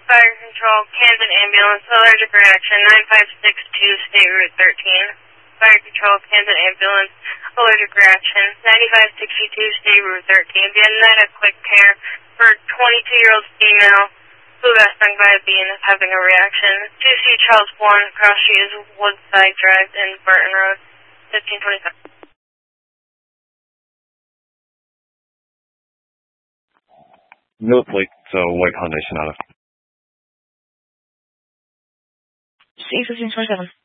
Fire Control, Camden Ambulance, allergic reaction, 9562 State Route 13. Fire Control, Camden Ambulance, allergic reaction, 9562 State Route 13. Be a quick care for 22-year-old female who got stung by a bee and is having a reaction. 2C Charles Bourne, Cross Street, Woodside Drive, in Burton Road, 1525. No plate, so white Honda Sonata. C-1527.